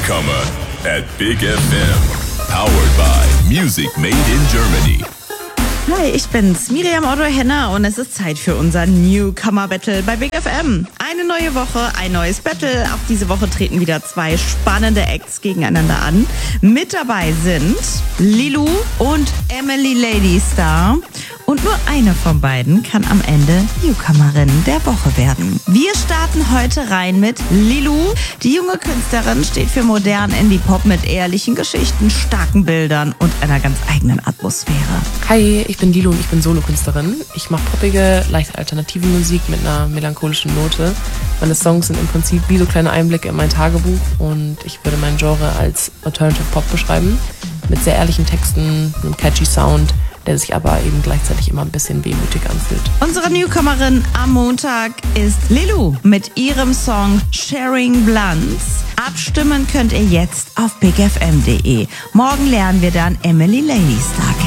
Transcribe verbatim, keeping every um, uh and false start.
Newcomer at Big F M. Powered by Music Made in Germany. Hi, ich bin's, Miriam Otto-Henner, und es ist Zeit für unser Newcomer-Battle bei Big F M. Eine neue Woche, ein neues Battle. Auch diese Woche treten wieder zwei spannende Acts gegeneinander an. Mit dabei sind Lilou und Emily Ladystar. Und nur eine von beiden kann am Ende Newcomerin der Woche werden. Wir starten heute rein mit Lilou. Die junge Künstlerin steht für modernen Indie-Pop mit ehrlichen Geschichten, starken Bildern und einer ganz eigenen Atmosphäre. Hi, ich bin Lilou und ich bin Solokünstlerin. Ich mache poppige, leicht alternative Musik mit einer melancholischen Note. Meine Songs sind im Prinzip wie so kleine Einblicke in mein Tagebuch und ich würde mein Genre als Alternative Pop beschreiben. Mit sehr ehrlichen Texten, einem catchy Sound, der sich aber eben gleichzeitig immer ein bisschen wehmütig anfühlt. Unsere Newcomerin am Montag ist Lilou mit ihrem Song Sharing Blunts. Abstimmen könnt ihr jetzt auf big f m punkt d e. Morgen lernen wir dann Emily Ladystar